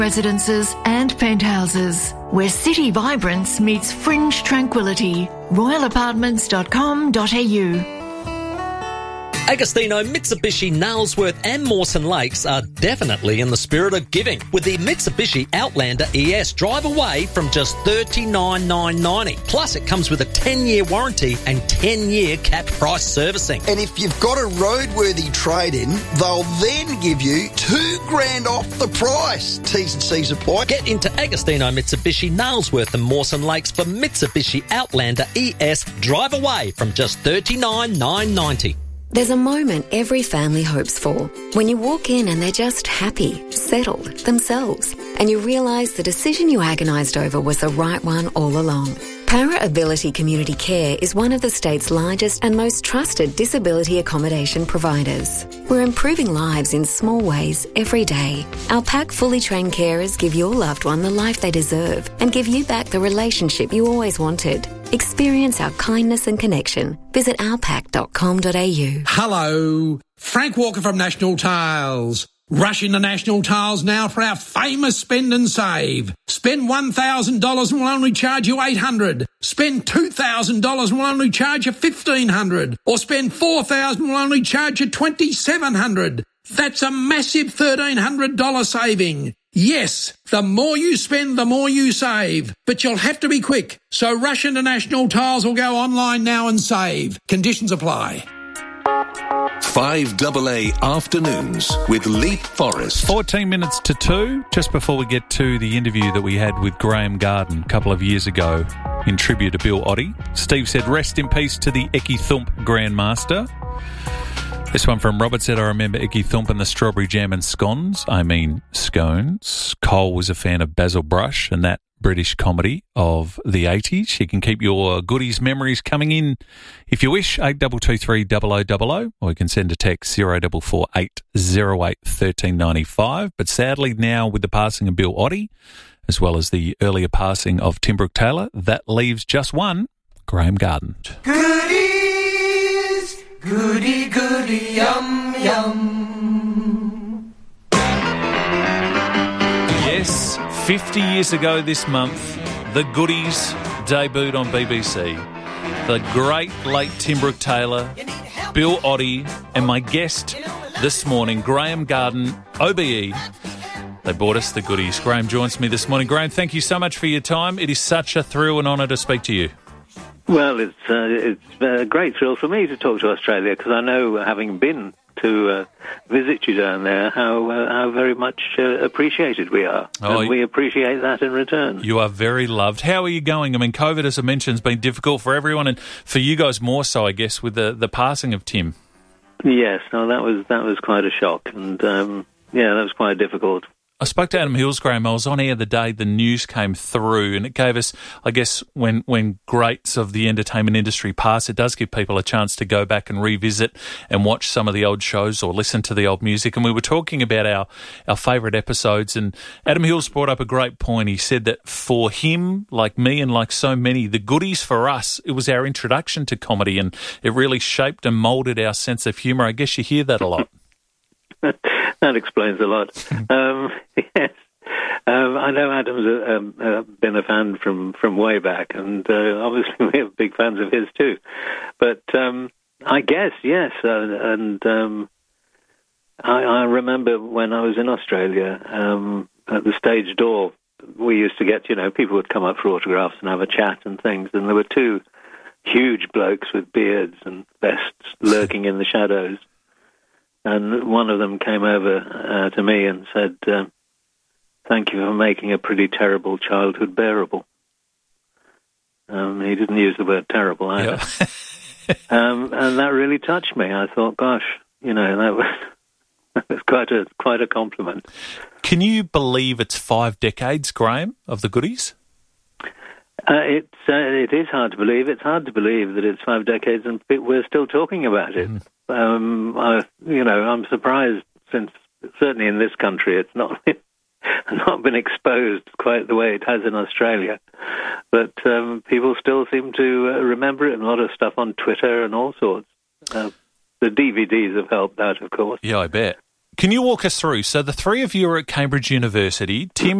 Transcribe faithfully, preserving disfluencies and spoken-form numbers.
residences and penthouses, where city vibrance meets fringe tranquility. royal apartments dot com dot a u. Agostino, Mitsubishi, Nailsworth and Mawson Lakes are definitely in the spirit of giving, with the Mitsubishi Outlander E S. Drive away from just thirty-nine thousand nine hundred ninety dollars. Plus, it comes with a ten-year warranty and ten-year capped price servicing. And if you've got a roadworthy trade-in, they'll then give you two grand off the price. T's and C's apply. Get into Agostino, Mitsubishi, Nailsworth and Mawson Lakes for Mitsubishi Outlander E S. Drive away from just thirty-nine thousand nine hundred ninety dollars. There's a moment every family hopes for, when you walk in and they're just happy, settled, themselves, and you realise the decision you agonised over was the right one all along. Para Ability Community Care is one of the state's largest and most trusted disability accommodation providers. We're improving lives in small ways every day. Our pack fully trained carers give your loved one the life they deserve and give you back the relationship you always wanted. Experience our kindness and connection. Visit our pack dot com dot a u. Hello, Frank Walker from National Tiles. Rush into National Tiles now for our famous spend and save. Spend one thousand dollars and we'll only charge you eight hundred dollars. Spend two thousand dollars and we'll only charge you fifteen hundred dollars. Or spend four thousand dollars and we'll only charge you twenty-seven hundred dollars. That's a massive thirteen hundred dollars saving. Yes, the more you spend, the more you save. But you'll have to be quick. So rush into National Tiles or go online now and save. Conditions apply. five A A Afternoons with Leap Forest. fourteen minutes to two, just before we get to the interview that we had with Graham Garden a couple of years ago in tribute to Bill Oddie. Steve said, rest in peace to the Eki Thump Grandmaster. This one from Robert said, I remember Eki Thump and the strawberry jam and scones. I mean scones. Cole was a fan of Basil Brush and that British comedy of the eighties. You can keep your goodies memories coming in if you wish, eight two two three zero zero zero zero, or you can send a text zero four four eight zero eight one three nine five. But sadly now, with the passing of Bill Oddie, as well as the earlier passing of Tim Brooke Taylor, that leaves just one, Graham Garden. Goodies, goody, goody, yum, yum. Yes, fifty years ago this month, The Goodies debuted on B B C. The great late Tim Brooke Taylor, Bill Oddie, and my guest this morning, Graham Garden, O B E. They brought us The Goodies. Graham joins me this morning. Graham, thank you so much for your time. It is such a thrill and honour to speak to you. Well, it's uh, it's a great thrill for me to talk to Australia, because I know, having been to uh, visit you down there, how uh, how very much uh, appreciated we are. Oh, and we appreciate that in return. You are very loved. How are you going? I mean, COVID, as I mentioned, has been difficult for everyone, and for you guys more so, I guess, with the, the passing of Tim. Yes, no, that was that was quite a shock, and um, yeah, that was quite difficult. I spoke to Adam Hills, Graham. I was on air the day the news came through, and it gave us, I guess, when, when greats of the entertainment industry pass, it does give people a chance to go back and revisit and watch some of the old shows or listen to the old music. And we were talking about our, our favourite episodes, and Adam Hills brought up a great point. He said that for him, like me and like so many, The Goodies for us, it was our introduction to comedy, and it really shaped and moulded our sense of humour. I guess you hear that a lot. That explains a lot. um, yes, um, I know Adam's uh, um, uh, been a fan from, from way back, and uh, obviously we're big fans of his too. But um, I guess, yes, uh, and um, I, I remember when I was in Australia, um, at the stage door, we used to get, you know, people would come up for autographs and have a chat and things, and there were two huge blokes with beards and vests lurking in the shadows. And one of them came over uh, to me and said, uh, thank you for making a pretty terrible childhood bearable. Um, he didn't use the word terrible either. Yeah. um, and that really touched me. I thought, gosh, you know, that was, that was quite a, quite a compliment. Can you believe it's five decades, Graham, of The Goodies? Uh, it's, uh, it is hard to believe. It's hard to believe that it's five decades and we're still talking about it. Mm. Um, I, you know, I'm surprised, since certainly in this country it's not been, not been exposed quite the way it has in Australia. But um, people still seem to uh, remember it, and a lot of stuff on Twitter and all sorts. Uh, the D V Ds have helped out, of course. Yeah, I bet. Can you walk us through? So the three of you are at Cambridge University. Tim